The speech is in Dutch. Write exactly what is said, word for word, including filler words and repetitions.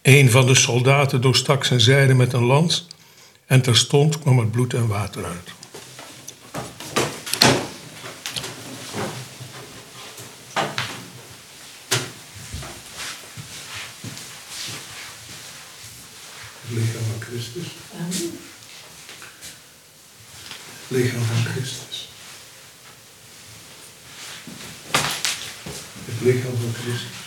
Een van de soldaten doorstak zijn zijde met een lans en terstond kwam er bloed en water uit. Het lichaam van Christus. Het lichaam van Christus. Het lichaam van Christus.